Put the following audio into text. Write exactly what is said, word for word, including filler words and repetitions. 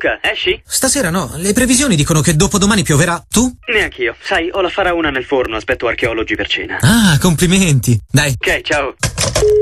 Luca, esci? Stasera no, le previsioni dicono che dopodomani pioverà. Tu? Neanch'io. Sai, ho la faraona nel forno, aspetto archeologi per cena. Ah, complimenti. Dai. Ok, ciao.